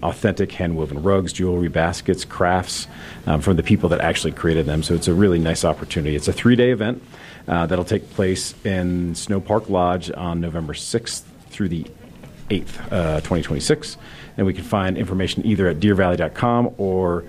authentic hand-woven rugs, jewelry, baskets, crafts from the people that actually created them. So it's a really nice opportunity. It's a 3-day event that'll take place in Snow Park Lodge on November 6th through the 8th, 2026. And we can find information either at deervalley.com or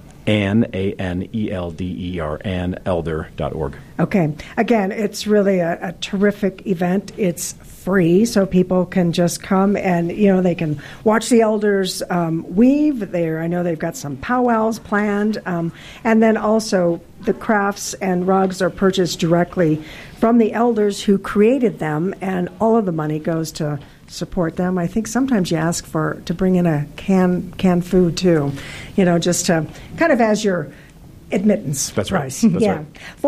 elder.org. Okay. Again, it's really a terrific event. It's free, so people can just come and, they can watch the elders weave there. I know they've got some powwows planned. And then also the crafts and rugs are purchased directly from the elders who created them, and all of the money goes to support them. I think sometimes you ask to bring in a canned food too, just to kind of as your admittance price. That's yeah. Right.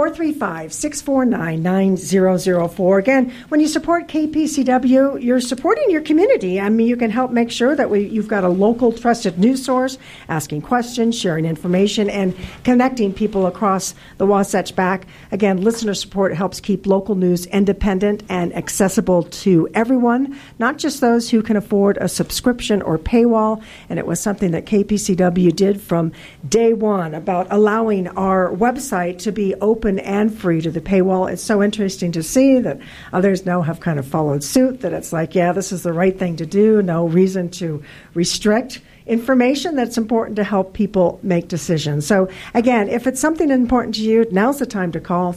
435-649-9004. Again, when you support KPCW, you're supporting your community. I mean, you can help make sure that you've got a local trusted news source, asking questions, sharing information, and connecting people across the Wasatch Back. Again, listener support helps keep local news independent and accessible to everyone, not just those who can afford a subscription or paywall. And it was something that KPCW did from day one about allowing our website to be open and free to the paywall. It's so interesting to see that others now have kind of followed suit, that it's like, yeah, this is the right thing to do. No reason to restrict information that's important to help people make decisions. So again, if it's something important to you, now's the time to call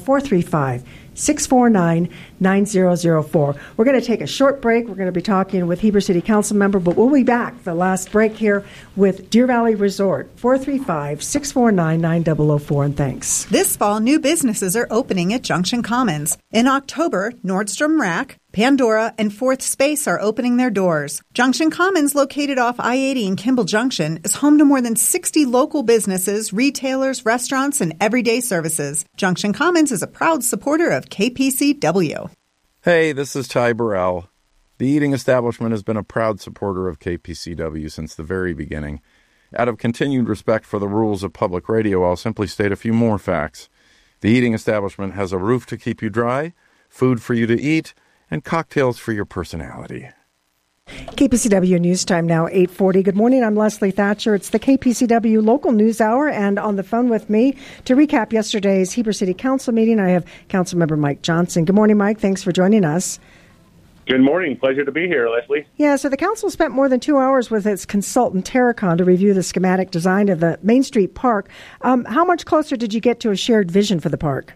435-649-9004. We're going to take a short break. We're going to be talking with Heber City Council member, but we'll be back the last break here with Deer Valley Resort, 435-649-9004, and thanks. This fall, new businesses are opening at Junction Commons. In October, Nordstrom Rack, Pandora, and Fourth Space are opening their doors. Junction Commons, located off I-80 in Kimball Junction, is home to more than 60 local businesses, retailers, restaurants, and everyday services. Junction Commons is a proud supporter of KPCW. Hey, this is Ty Burrell. The Eating Establishment has been a proud supporter of KPCW since the very beginning. Out of continued respect for the rules of public radio, I'll simply state a few more facts. The Eating Establishment has a roof to keep you dry, food for you to eat, and cocktails for your personality. KPCW News Time now, 8:40. Good morning, I'm Leslie Thatcher. It's the KPCW Local News Hour, and on the phone with me to recap yesterday's Heber City Council meeting, I have Councilmember Mike Johnson. Good morning, Mike. Thanks for joining us. Good morning. Pleasure to be here, Leslie. Yeah, so the council spent more than 2 hours with its consultant, Terracon, to review the schematic design of the Main Street Park. How much closer did you get to a shared vision for the park?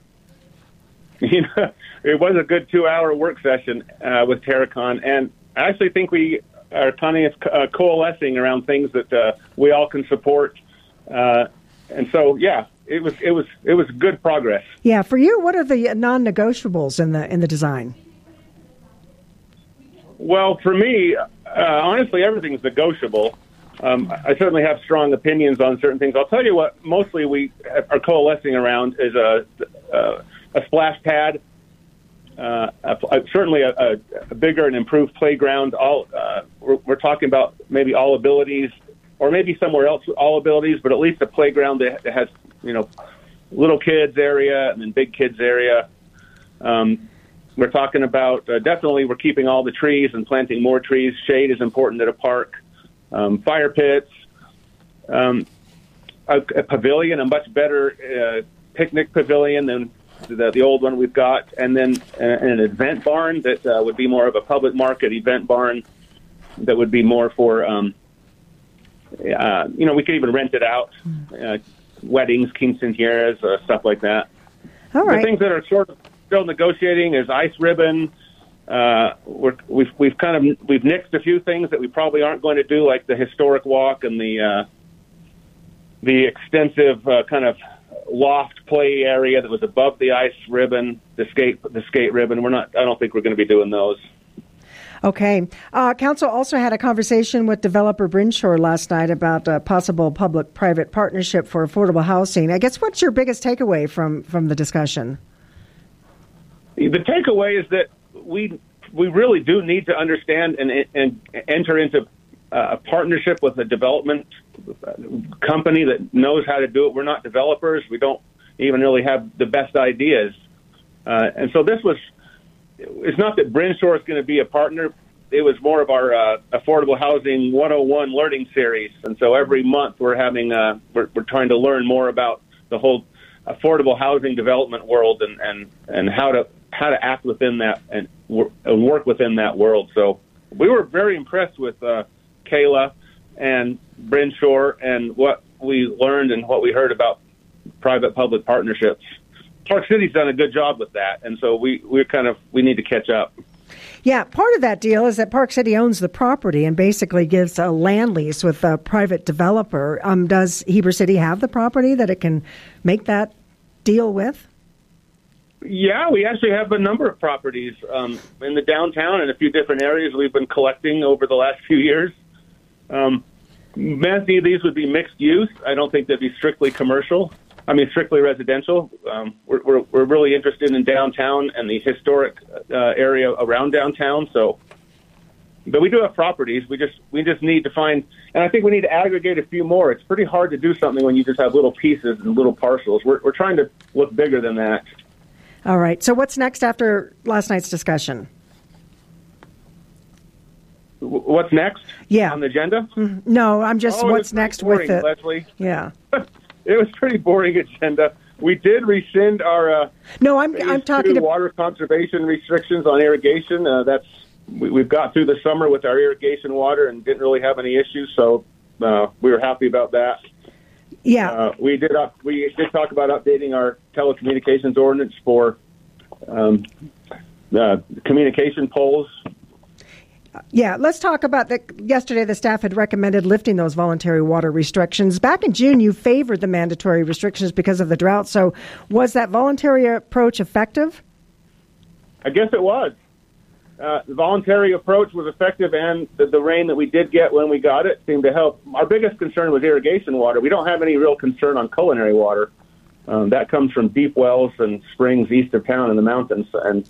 It was a good 2-hour work session with Terracon, and I actually think we are kind of coalescing around things that we all can support. And so, yeah, it was good progress. Yeah, for you, what are the non-negotiables in the design? Well, for me, honestly, everything's negotiable. I certainly have strong opinions on certain things. I'll tell you what, mostly we are coalescing around is a splash pad, certainly a bigger and improved playground. We're talking about maybe all abilities, or maybe somewhere else all abilities, but at least a playground that has, little kids area and then big kids area. We're talking about definitely we're keeping all the trees and planting more trees. Shade is important at a park. Fire pits, a pavilion, a much better picnic pavilion than the old one we've got, and then an event barn that would be more of a public market event barn that would be more for, we could even rent it out, weddings, quinceañeras, stuff like that. All right. The things that are sort of still negotiating is ice ribbon. We've nixed a few things that we probably aren't going to do, like the historic walk and the extensive kind of loft play area that was above the ice ribbon, the skate ribbon. I don't think we're going to be doing those. Okay. Council also had a conversation with developer Brinshore last night about a possible public-private partnership for affordable housing. I guess what's your biggest takeaway from the discussion? The takeaway is that we really do need to understand and enter into a partnership with a development company that knows how to do it. We're not developers. We don't even really have the best ideas. And so it's not that Brinshore is going to be a partner it was more of our Affordable Housing 101 learning series. And so every month we're having we're trying to learn more about the whole affordable housing development world and how to act within that and work within that world. So we were very impressed with Kayla and Brenshaw and what we learned and what we heard about private-public partnerships. Park City's done a good job with that, and so we need to catch up. Yeah, part of that deal is that Park City owns the property and basically gives a land lease with a private developer. Does Heber City have the property that it can make that deal with? Yeah, we actually have a number of properties in the downtown and a few different areas we've been collecting over the last few years. Many of these would be mixed use. I don't think they'd be strictly strictly residential. We're really interested in downtown and the historic area around downtown. But we do have properties. We just need to find, and I think we need to aggregate a few more. It's pretty hard to do something when you just have little pieces and little parcels. We're trying to look bigger than that. All right. So what's next after last night's discussion? What's next? Yeah. On the agenda? Mm-hmm. No, I'm just what's next boring, with it. Leslie. Yeah. It was pretty boring agenda. We did rescind our I'm talking about water conservation restrictions on irrigation. We've got through the summer with our irrigation water and didn't really have any issues, so we were happy about that. Yeah. We did talk about updating our telecommunications ordinance for communication poles. Yeah, let's talk about that. Yesterday, the staff had recommended lifting those voluntary water restrictions. Back in June, you favored the mandatory restrictions because of the drought. So was that voluntary approach effective? I guess it was. The voluntary approach was effective, and the rain that we did get when we got it seemed to help. Our biggest concern was irrigation water. We don't have any real concern on culinary water. That comes from deep wells and springs east of town in the mountains. And,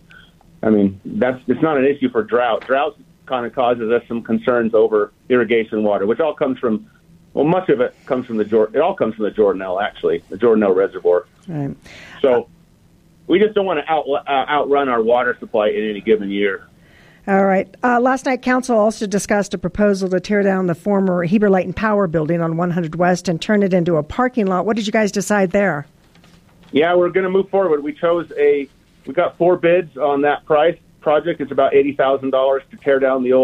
it's not an issue for drought. Drought kind of causes us some concerns over irrigation water, which all comes from, much of it comes from it all comes from the Jordanelle, actually, the Jordanelle Reservoir. Right. So we just don't want to outrun our water supply in any given year. All right. Last night, Council also discussed a proposal to tear down the former Heber Light and Power building on 100 West and turn it into a parking lot. What did you guys decide there? Yeah, we're going to move forward. We got 4 bids on that project. It's about $80,000 to tear down the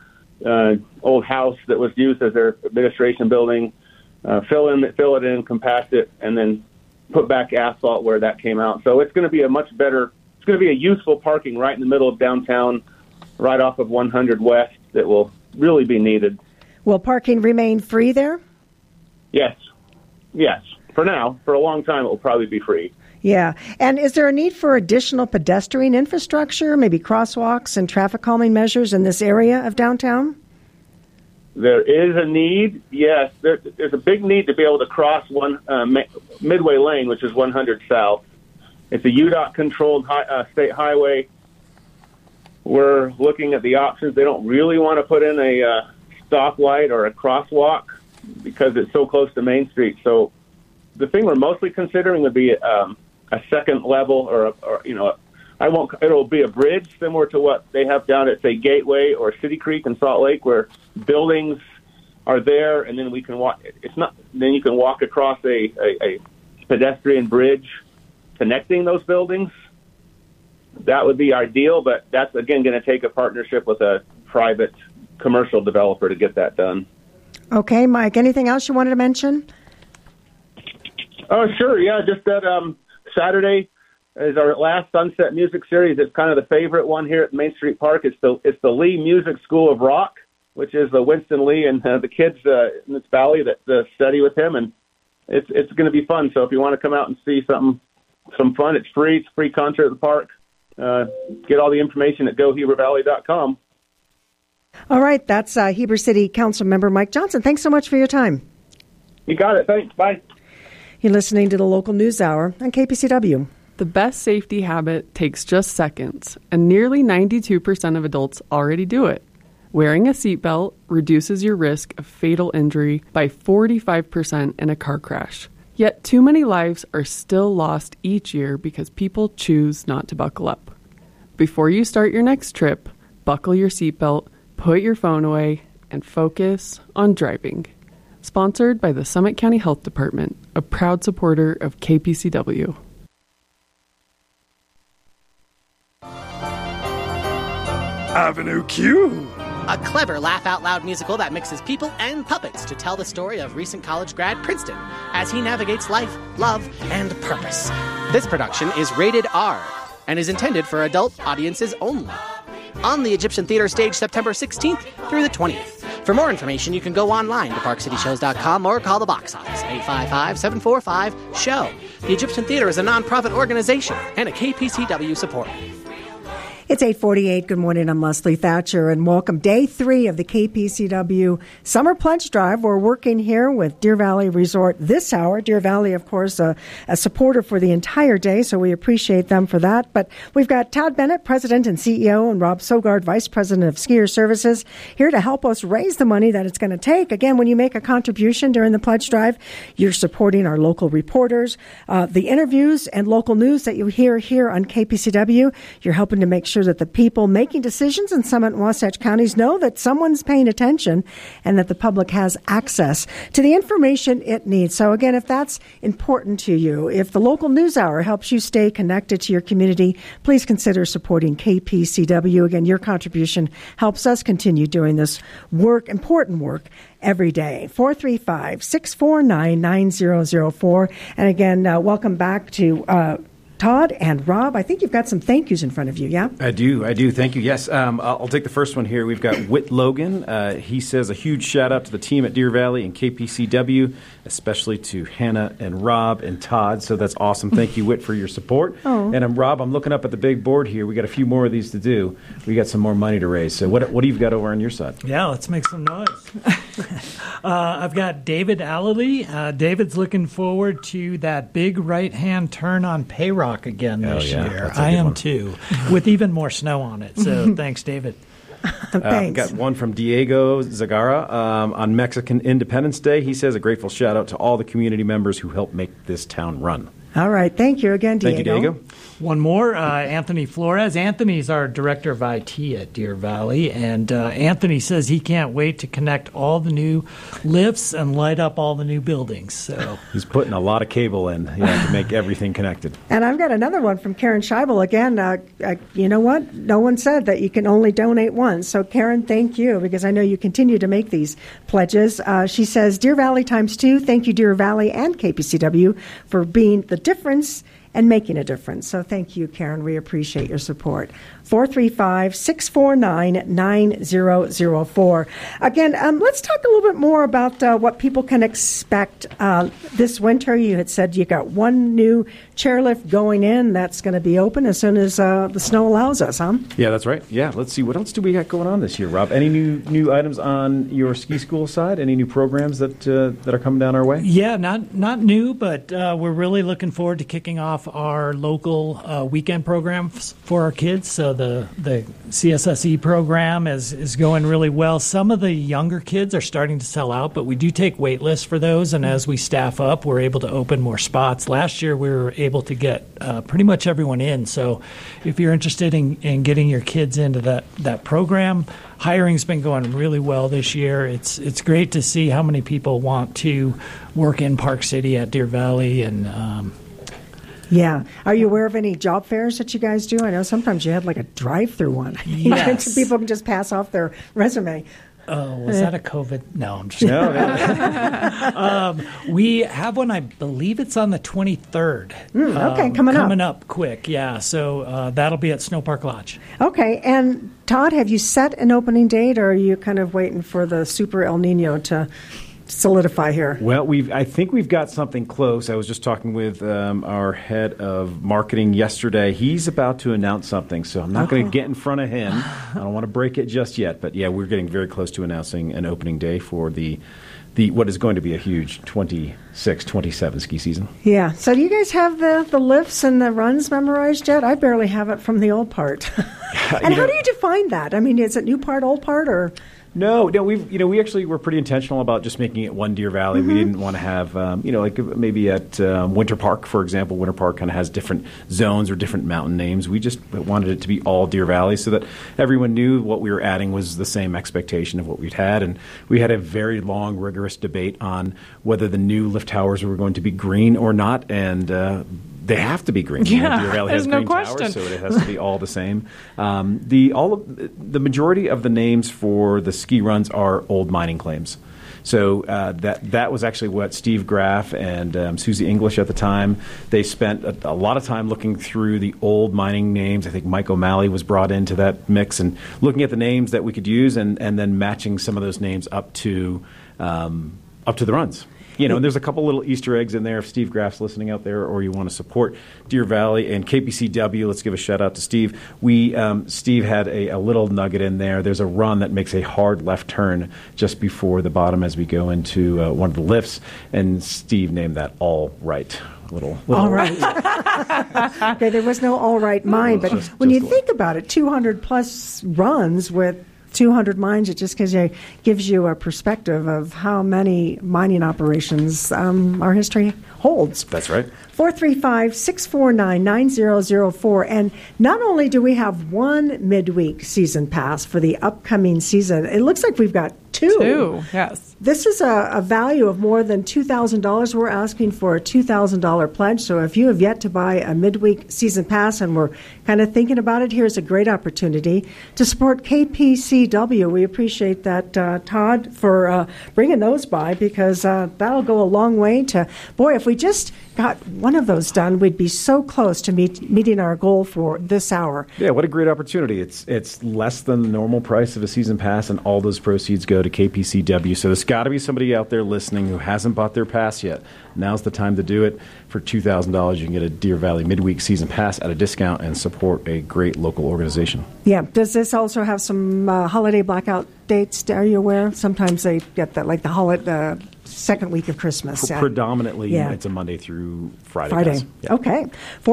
old house that was used as their administration building, fill it in, compact it, and then put back asphalt where that came out. So it's going to be it's going to be a useful parking right in the middle of downtown, right off of 100 West that will really be needed. Will parking remain free there? Yes. For now. For a long time, it will probably be free. Yeah. And is there a need for additional pedestrian infrastructure, maybe crosswalks and traffic calming measures in this area of downtown? There is a need, yes. There's a big need to be able to cross Midway Lane, which is 100 South. It's a UDOT-controlled state highway. We're looking at the options. They don't really want to put in a stoplight or a crosswalk because it's so close to Main Street. So the thing we're mostly considering would be a second level it'll be a bridge similar to what they have down at, say, Gateway or City Creek in Salt Lake, where buildings are there, and then we can walk. Then you can walk across a pedestrian bridge connecting those buildings. That would be ideal, but that's, again, going to take a partnership with a private commercial developer to get that done. Okay, Mike, anything else you wanted to mention? Oh, sure, yeah, just that Saturday is our last Sunset Music Series. It's kind of the favorite one here at Main Street Park. It's the Lee Music School of Rock, which is the Winston Lee and the kids in this valley that study with him, and it's going to be fun. So if you want to come out and see some fun, it's free. It's a free concert at the park. Get all the information at gohebervalley.com. All right, that's Heber City Council member Mike Johnson. Thanks so much for your time. You got it. Thanks. Bye. You're listening to the Local News Hour on KPCW. The best safety habit takes just seconds, and nearly 92% of adults already do it. Wearing a seatbelt reduces your risk of fatal injury by 45% in a car crash. Yet too many lives are still lost each year because people choose not to buckle up. Before you start your next trip, buckle your seatbelt, put your phone away and focus on driving. Sponsored by the Summit County Health Department, a proud supporter of KPCW. Avenue Q. A clever laugh-out-loud musical that mixes people and puppets to tell the story of recent college grad Princeton as he navigates life, love, and purpose. This production is rated R and is intended for adult audiences only. On the Egyptian Theater stage September 16th through the 20th. For more information, you can go online to parkcityshows.com or call the box office, 855-745-SHOW. The Egyptian Theater is a nonprofit organization and a KPCW supporter. It's 8:48. Good morning. I'm Leslie Thatcher, and welcome day 3 of the KPCW Summer Pledge Drive. We're working here with Deer Valley Resort this hour. Deer Valley, of course, a supporter for the entire day, so we appreciate them for that. But we've got Todd Bennett, President and CEO, and Rob Sogard, Vice President of Skier Services, here to help us raise the money that it's going to take. Again, when you make a contribution during the Pledge Drive, you're supporting our local reporters, the interviews and local news that you hear here on KPCW. You're helping to make sure that the people making decisions in Summit and Wasatch counties know that someone's paying attention and that the public has access to the information it needs. So again, if that's important to you, if the local news hour helps you stay connected to your community, please consider supporting KPCW. Again, your contribution helps us continue doing this work, important work, every day. 435-649-9004. And again, welcome back to Todd and Rob. I think you've got some thank yous in front of you, yeah? I do. Thank you. Yes. I'll take the first one here. We've got Whit Logan. He says a huge shout out to the team at Deer Valley and KPCW, especially to Hannah and Rob and Todd. So that's awesome. Thank you, Whit, for your support. Oh. And Rob, I'm looking up at the big board here. We got a few more of these to do. We got some more money to raise. So what do you got over on your side? Yeah, let's make some noise. I've got David Allely. David's looking forward to that big right-hand turn on Payrock again this year. I am too, with even more snow on it. So thanks, David. Thanks. Got one from Diego Zagara on Mexican Independence Day. He says a grateful shout out to all the community members who helped make this town run. All right. Thank you again, Diego. Thank you, Diego. One more, Anthony Flores. Anthony's our director of IT at Deer Valley, and Anthony says he can't wait to connect all the new lifts and light up all the new buildings. So he's putting a lot of cable in to make everything connected. And I've got another one from Karen Scheibel. Again, you know what? No one said that you can only donate once. So, Karen, thank you, because I know you continue to make these pledges. She says, Deer Valley ×2. Thank you, Deer Valley and KPCW, for being the difference and making a difference. So thank you, Karen. We appreciate your support. 435-649-9004. Again, let's talk a little bit more about what people can expect this winter. You had said you got one new chairlift going in. That's going to be open as soon as the snow allows us, huh? Yeah, that's right. Yeah, let's see. What else do we got going on this year, Rob? Any new items on your ski school side? Any new programs that are coming down our way? Yeah, not new, but we're really looking forward to kicking off our local weekend programs for our kids. So the CSSE program is going really well. Some of the younger kids are starting to sell out, but we do take wait lists for those, and as we staff up, we're able to open more spots. Last year, we were able to get pretty much everyone in. So if you're interested in getting your kids into that program, hiring's been going really well this year. It's great to see how many people want to work in Park City at Deer Valley, and yeah. Are you aware of any job fairs that you guys do? I know sometimes you have like a drive-through one. Yes. People can just pass off their resume. Oh, was that a COVID? No, I'm just kidding. We have one, I believe it's on the 23rd. Okay, coming up quick, yeah. So that'll be at Snow Park Lodge. Okay, and Todd, have you set an opening date, or are you kind of waiting for the super El Nino to solidify here? Well, I think we've got something close. I was just talking with our head of marketing yesterday. He's about to announce something, so I'm not going to get in front of him. I don't want to break it just yet, but yeah, we're getting very close to announcing an opening day for the what is going to be a huge 26-27 ski season. Yeah. So do you guys have the lifts and the runs memorized yet? I barely have it from the old part. And how do you define that? I mean, is it new part, old part, or No, we actually were pretty intentional about just making it one Deer Valley. We didn't want to have, like maybe at Winter Park, for example. Winter Park kind of has different zones or different mountain names. We just wanted it to be all Deer Valley so that everyone knew what we were adding was the same expectation of what we'd had. And we had a very long, rigorous debate on whether the new lift towers were going to be green or not, and they have to be green. Yeah, Deer Valley there's has no green question. towers, so it has to be all the same. The majority of the names for the ski runs are old mining claims. So that was actually what Steve Graff and Susie English at the time, they spent a lot of time looking through the old mining names. I think Mike O'Malley was brought into that mix and looking at the names that we could use and then matching some of those names up to the runs. And there's a couple little Easter eggs in there if Steve Graff's listening out there or you want to support Deer Valley and KPCW. Let's give a shout out to Steve. Steve had a little nugget in there. There's a run that makes a hard left turn just before the bottom as we go into one of the lifts, and Steve named that All Right. All right. Okay, there was no All Right mine, but when you think about it, 200 plus runs with 200 mines, it just gives you a perspective of how many mining operations our history holds. That's right. 435-649-9004. And not only do we have one midweek season pass for the upcoming season, it looks like we've got two. Two, yes. This is a value of more than $2,000. We're asking for a $2,000 pledge. So if you have yet to buy a midweek season pass and we're kind of thinking about it, here's a great opportunity to support KPCW. We appreciate that, Todd, for bringing those by, because that'll go a long way to, boy, if we just got one of those done, we'd be so close to meeting our goal for this hour. Yeah, what a great opportunity. It's less than the normal price of a season pass, and all those proceeds go to KPCW. So there's got to be somebody out there listening who hasn't bought their pass yet. Now's the time to do it. For $2,000, you can get a Deer Valley midweek season pass at a discount and support a great local organization. Yeah. Does this also have some holiday blackout dates? Are you aware? Sometimes they get that, like the second week of Christmas. Predominantly, it's a Monday through Friday. Pass. Yeah. Okay.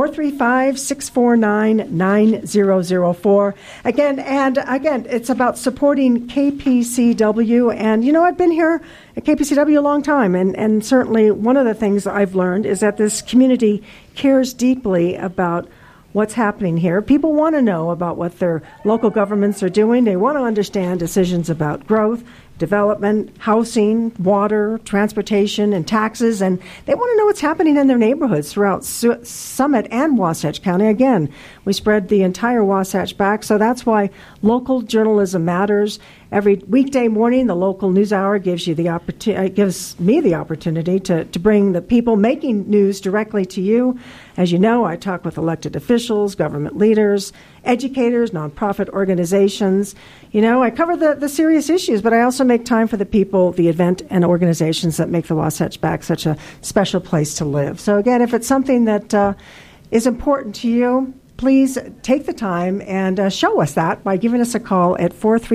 435-649-9004. Again, it's about supporting KPCW. And, I've been here at KPCW a long time, and certainly one of the things I've learned is that this community cares deeply about what's happening here. People want to know about what their local governments are doing. They want to understand decisions about growth, development, housing, water, transportation, and taxes, and they want to know what's happening in their neighborhoods throughout Summit and Wasatch County. Again, we spread the entire Wasatch back, so that's why local journalism matters. Every weekday morning, the local news hour gives me the opportunity to bring the people making news directly to you. As you know, I talk with elected officials, government leaders, educators, nonprofit organizations. I cover the serious issues, but I also make time for the people, the event, and organizations that make the Wasatch Back such a special place to live. So again, if it's something that is important to you, please take the time and show us that by giving us a call at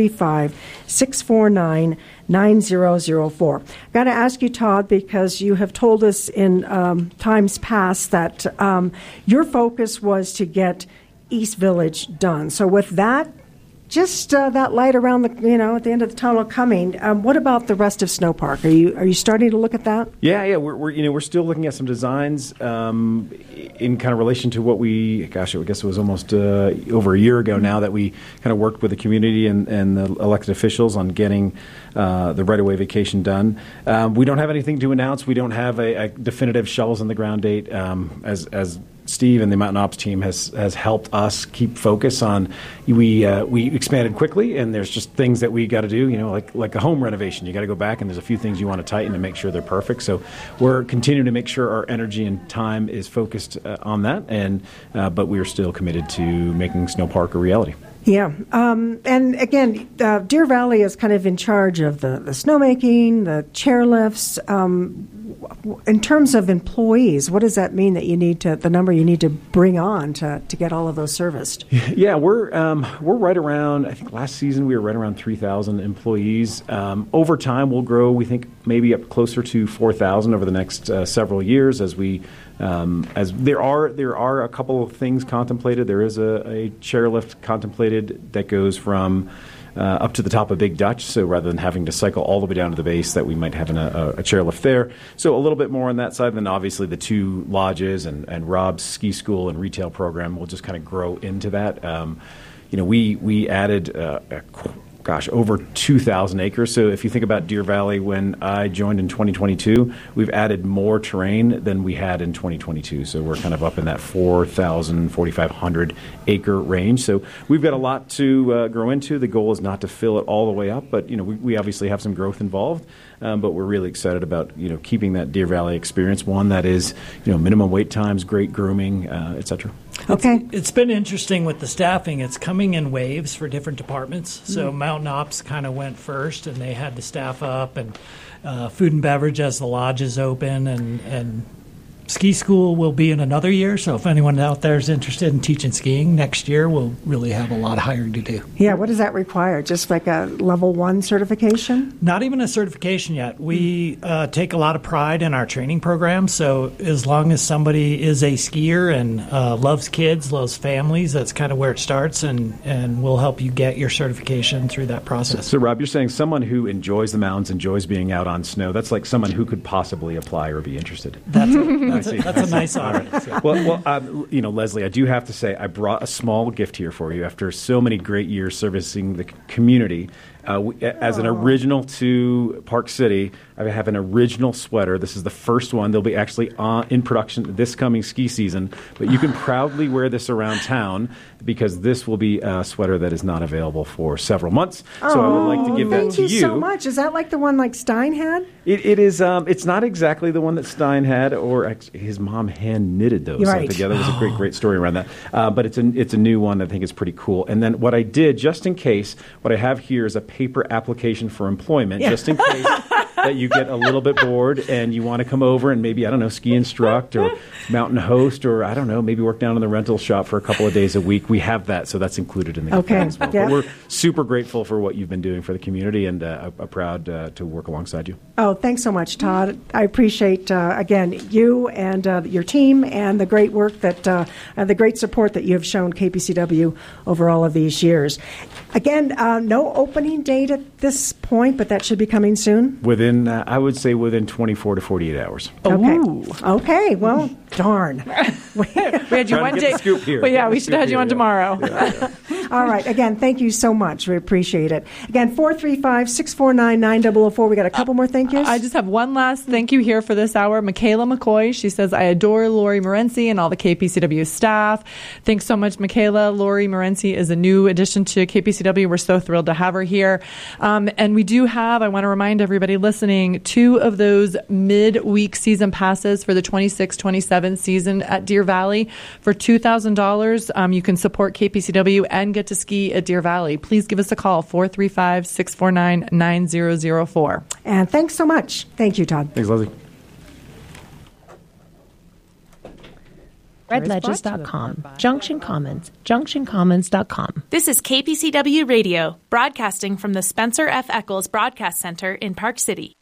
435-649-9004. I've got to ask you, Todd, because you have told us in times past that your focus was to get East Village done. So with that, just that light around at the end of the tunnel coming. What about the rest of Snow Park? Are you starting to look at that? Yeah. We're still looking at some designs in kind of relation to what I guess it was almost over a year ago now that we kind of worked with the community and the elected officials on getting the right-of-way vacation done. We don't have anything to announce. We don't have a definitive shovels in the ground date as Steve and the Mountain Ops team has helped us keep focus on. We expanded quickly, and there's just things that we got to do. Like a home renovation, you got to go back, and there's a few things you want to tighten and make sure they're perfect. So we're continuing to make sure our energy and time is focused on that, but we are still committed to making Snow Park a reality. Yeah. And again, Deer Valley is kind of in charge of the snowmaking, the chairlifts. In terms of employees, what does that mean that the number you need to bring on to get all of those serviced? Yeah, we're right around, I think last season we were right around 3,000 employees. Over time, we'll grow, we think, maybe up closer to 4,000 over the next several years as there are a couple of things contemplated. There is a chairlift contemplated that goes from up to the top of Big Dutch. So rather than having to cycle all the way down to the base, that we might have a chairlift there. So a little bit more on that side. Then obviously the 2 lodges and Rob's ski school and retail program will just kind of grow into that. We added over 2,000 acres. So if you think about Deer Valley, when I joined in 2022, we've added more terrain than we had in 2022. So we're kind of up in that 4,000, 4,500 acre range. So we've got a lot to grow into. The goal is not to fill it all the way up, but we obviously have some growth involved. But we're really excited about keeping that Deer Valley experience, one that is minimum wait times, great grooming, et cetera. Okay. It's been interesting with the staffing. It's coming in waves for different departments. So Mountain Ops kind of went first, and they had to staff up, and food and beverage as the lodges open, and ski school will be in another year. So if anyone out there is interested in teaching skiing next year, we'll really have a lot of hiring to do. Yeah, what does that require? Just like a level 1 certification? Not even a certification yet. We take a lot of pride in our training program. So as long as somebody is a skier and loves kids, loves families, that's kind of where it starts, and we'll help you get your certification through that process. So Rob, you're saying someone who enjoys the mountains, enjoys being out on snow, that's like someone who could possibly apply or be interested. That's a nice audience. Yeah. Well, Leslie, I do have to say I brought a small gift here for you after so many great years servicing the community. As an original to Park City, I have an original sweater. This is the first one. They'll be actually in production this coming ski season. But you can proudly wear this around town because this will be a sweater that is not available for several months. So I would like to give that to you. Thank you so much. Is that like the one like Stein had? It is. It's not exactly the one that Stein had, or his mom hand knitted those together. There's a great story around that. But it's a new one. I think is pretty cool. And then what I did, just in case, what I have here is a paper application for employment, just in case that you get a little bit bored and you want to come over and maybe, ski instruct or mountain host or, maybe work down in the rental shop for a couple of days a week. We have that, so that's included in the gift as well. Yeah. But we're super grateful for what you've been doing for the community and proud to work alongside you. Oh, thanks so much, Todd. I appreciate, again, you and your team and the great work the great support that you have shown KPCW over all of these years. Again, no opening date at this point, but that should be coming soon? I would say within 24 to 48 hours. Okay. Well, darn. We had you one day. But yeah, we should have had you on tomorrow. Yeah. All right. Again, thank you so much. We appreciate it. Again, 435-649-9004. We got a couple more thank yous. I just have one last thank you here for this hour. Michaela McCoy. She says, I adore Lori Morency and all the KPCW staff. Thanks so much, Michaela. Lori Morency is a new addition to KPCW. We're so thrilled to have her here. And we do have, I want to remind everybody listening, 2 of those mid-week season passes for the 26-27 season at Deer Valley for $2,000. You can support KPCW and get to ski at Deer Valley. Please give us a call, 435-649-9004. And thanks so much. Thank you, Todd. Thanks, Leslie. RedLedges.com. Junction Commons. JunctionCommons.com. This is KPCW Radio, broadcasting from the Spencer F. Eccles Broadcast Center in Park City.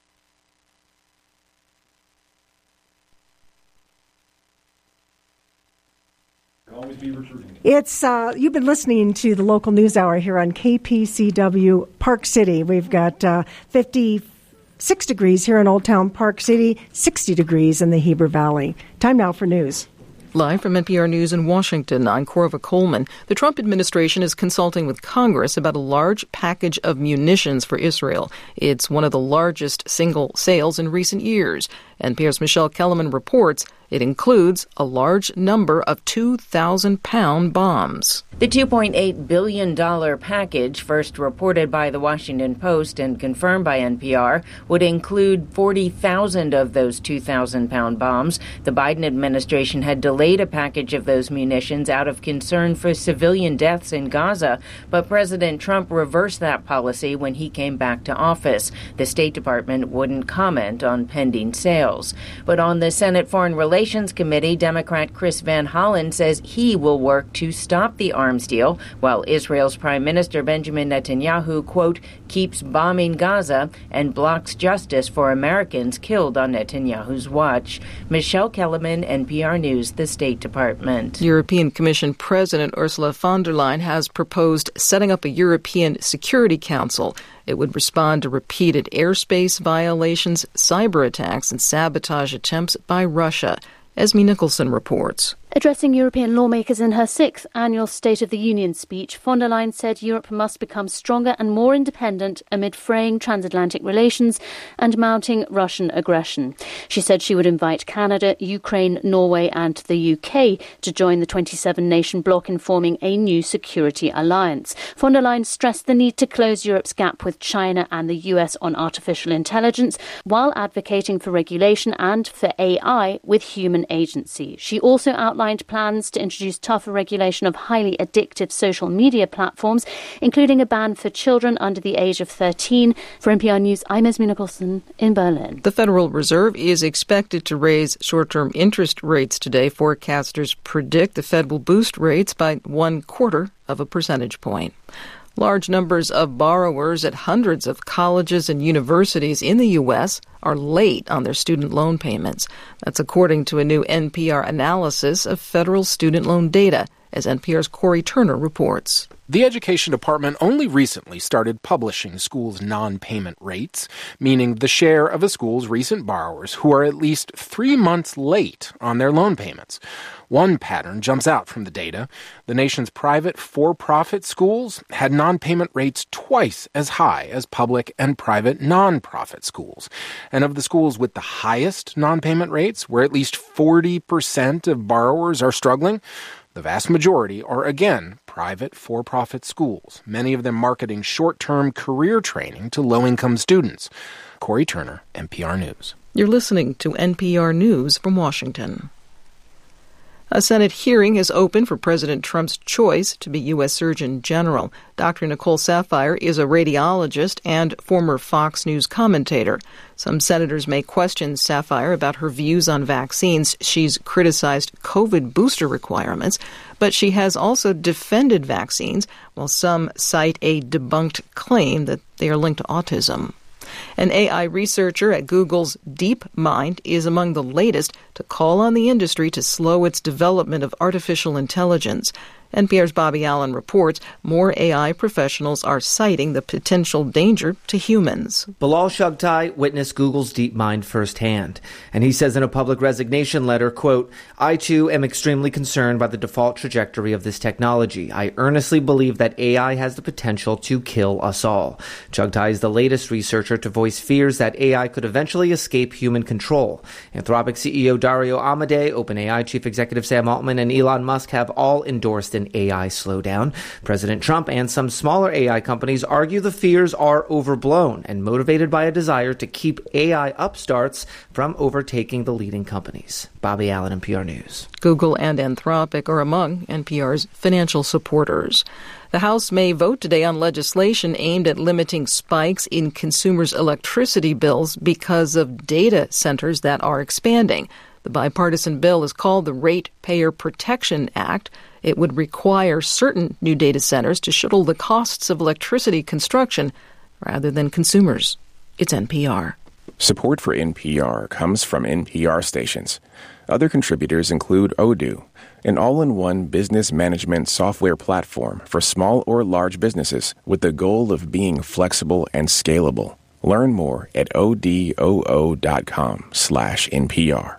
Always be recruiting. It's you've been listening to the local news hour here on KPCW Park City. We've got 56 degrees here in Old Town Park City, 60 degrees in the Heber Valley. Time now for news. Live from NPR News in Washington, I'm Corva Coleman. The Trump administration is consulting with Congress about a large package of munitions for Israel. It's one of the largest single sales in recent years. NPR's Michelle Kellerman reports it includes a large number of 2,000-pound bombs. The $2.8 billion package, first reported by the Washington Post and confirmed by NPR, would include 40,000 of those 2,000-pound bombs. The Biden administration had delayed a package of those munitions out of concern for civilian deaths in Gaza, but President Trump reversed that policy when he came back to office. The State Department wouldn't comment on pending sales. But on the Senate Foreign Relations Committee, Democrat Chris Van Hollen says he will work to stop the arms deal, while Israel's Prime Minister Benjamin Netanyahu, quote, keeps bombing Gaza and blocks justice for Americans killed on Netanyahu's watch. Michelle Kellerman, NPR News, the State Department. European Commission President Ursula von der Leyen has proposed setting up a European Security Council. It would respond to repeated airspace violations, cyber attacks, and sabotage attempts by Russia. Esme Nicholson reports. Addressing European lawmakers in her 6th annual State of the Union speech, von der Leyen said Europe must become stronger and more independent amid fraying transatlantic relations and mounting Russian aggression. She said she would invite Canada, Ukraine, Norway and the UK to join the 27-nation bloc in forming a new security alliance. Von der Leyen stressed the need to close Europe's gap with China and the US on artificial intelligence, while advocating for regulation and for AI with human agency. She also outlined plans to introduce tougher regulation of highly addictive social media platforms, including a ban for children under the age of 13. For NPR News, I'm Esme Nicholson in Berlin. The Federal Reserve is expected to raise short-term interest rates today. Forecasters predict the Fed will boost rates by 1/4 of a percentage point. Large numbers of borrowers at hundreds of colleges and universities in the U.S. are late on their student loan payments. That's according to a new NPR analysis of federal student loan data, as NPR's Corey Turner reports. The Education Department only recently started publishing schools' non-payment rates, meaning the share of a school's recent borrowers who are at least 3 months late on their loan payments. One pattern jumps out from the data. The nation's private for-profit schools had non-payment rates twice as high as public and private non-profit schools. And of the schools with the highest non-payment rates, where at least 40% of borrowers are struggling, the vast majority are, again, private for-profit schools, many of them marketing short-term career training to low-income students. Corey Turner, NPR News. You're listening to NPR News from Washington. A Senate hearing is open for President Trump's choice to be U.S. Surgeon General. Dr. Nicole Saphier is a radiologist and former Fox News commentator. Some senators may question Saphier about her views on vaccines. She's criticized COVID booster requirements, but she has also defended vaccines, while some cite a debunked claim that they are linked to autism. An AI researcher at Google's DeepMind is among the latest to call on the industry to slow its development of artificial intelligence. NPR's Bobby Allen reports more AI professionals are citing the potential danger to humans. Bilal Shugtai witnessed Google's DeepMind firsthand, and he says in a public resignation letter, quote, "I too am extremely concerned by the default trajectory of this technology. I earnestly believe that AI has the potential to kill us all." Shugtai is the latest researcher to voice fears that AI could eventually escape human control. Anthropic CEO Dario Amodei, OpenAI Chief Executive Sam Altman, and Elon Musk have all endorsed an AI slowdown. President Trump and some smaller AI companies argue the fears are overblown and motivated by a desire to keep AI upstarts from overtaking the leading companies. Bobby Allen, NPR News. Google and Anthropic are among NPR's financial supporters. The House may vote today on legislation aimed at limiting spikes in consumers' electricity bills because of data centers that are expanding. The bipartisan bill is called the Ratepayer Protection Act. It would require certain new data centers to shuttle the costs of electricity construction rather than consumers. It's NPR. Support for NPR comes from NPR stations. Other contributors include Odoo, an all-in-one business management software platform for small or large businesses with the goal of being flexible and scalable. Learn more at odoo.com/NPR.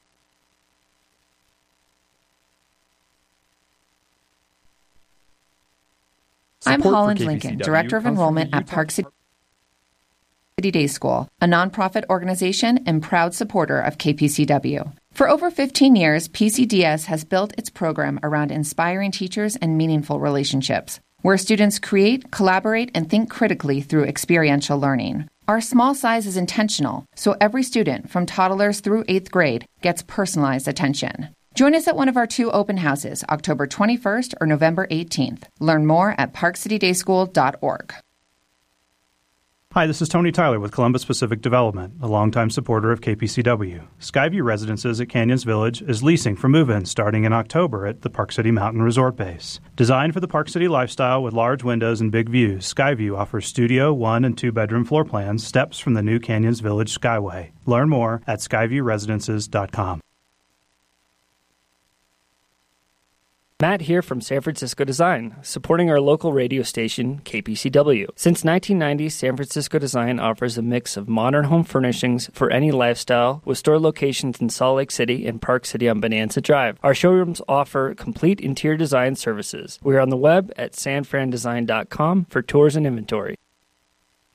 I'm Holland Lincoln, Director of Enrollment at Park City Day School, a nonprofit organization and proud supporter of KPCW. For over 15 years, PCDS has built its program around inspiring teachers and meaningful relationships, where students create, collaborate, and think critically through experiential learning. Our small size is intentional, so every student, from toddlers through 8th grade, gets personalized attention. Join us at one of our 2 open houses, October 21st or November 18th. Learn more at parkcitydayschool.org. Hi, this is Tony Tyler with Columbus Pacific Development, a longtime supporter of KPCW. Skyview Residences at Canyons Village is leasing for move-in starting in October at the Park City Mountain Resort Base. Designed for the Park City lifestyle with large windows and big views, Skyview offers studio, 1- and 2-bedroom floor plans, steps from the new Canyons Village Skyway. Learn more at skyviewresidences.com. Matt here from San Francisco Design, supporting our local radio station, KPCW. Since 1990, San Francisco Design offers a mix of modern home furnishings for any lifestyle, with store locations in Salt Lake City and Park City on Bonanza Drive. Our showrooms offer complete interior design services. We are on the web at sanfrandesign.com for tours and inventory.